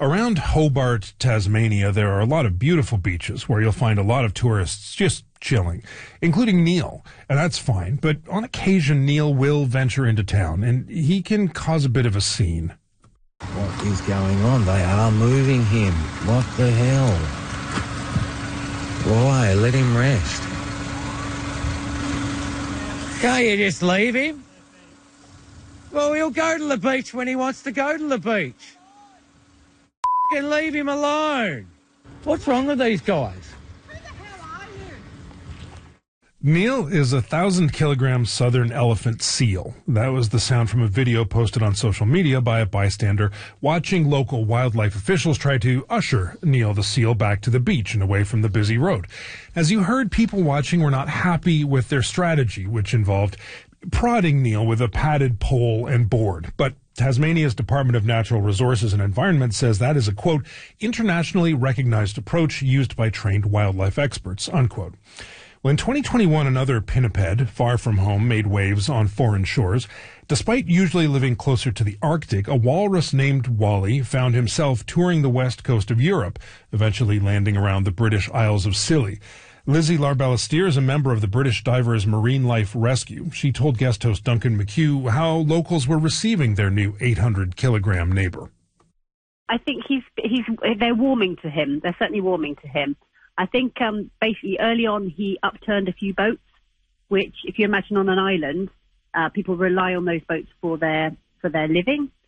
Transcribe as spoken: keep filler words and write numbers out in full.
Around Hobart, Tasmania, there are a lot of beautiful beaches where you'll find a lot of tourists just chilling, including Neil. And that's fine, but on occasion, Neil will venture into town, and he can cause a bit of a scene. What is going on? They are moving him. What the hell? Why? Let him rest. Can't you just leave him? Well, he'll go to the beach when he wants to go to the beach. And leave him alone. What's wrong with these guys? Who the hell are you? Neil is a thousand kilogram southern elephant seal. That was the sound from a video posted on social media by a bystander watching local wildlife officials try to usher Neil the seal back to the beach and away from the busy road. As you heard, people watching were not happy with their strategy, which involved prodding Neil with a padded pole and board. But Tasmania's Department of Natural Resources and Environment says that is a, quote, internationally recognized approach used by trained wildlife experts, unquote. Well, in twenty twenty-one, another pinniped, far from home, made waves on foreign shores. Despite usually living closer to the Arctic, a walrus named Wally found himself touring the west coast of Europe, eventually landing around the British Isles of Scilly. Lizzie Larbalastier is a member of the British Divers Marine Life Rescue. She told guest host Duncan McHugh how locals were receiving their new eight hundred kilogram neighbor. I think he's he's they're warming to him. They're certainly warming to him. I think um, basically early on he upturned a few boats, which, if you imagine on an island, uh, people rely on those boats for their for their living.